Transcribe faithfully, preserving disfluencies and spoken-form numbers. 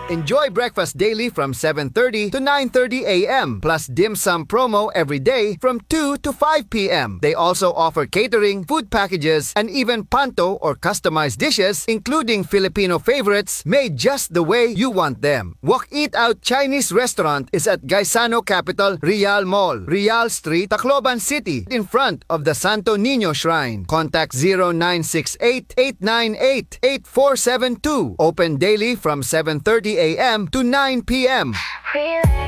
Enjoy breakfast daily from seven thirty to nine thirty a m plus dim sum promo every day from two to five p m They also offer catering, food packages, and even panto or customized dishes, including Filipino favorites made just the way you want them. Wok Eat Out Chinese Restaurant is at Gaisano Capital Real Mall, Real Street, Tacloban City, in front of the Santo Niño Shrine. Contact zero nine six eight, eight nine eight, eight four seven two. Open daily from seven thirty a m to nine p m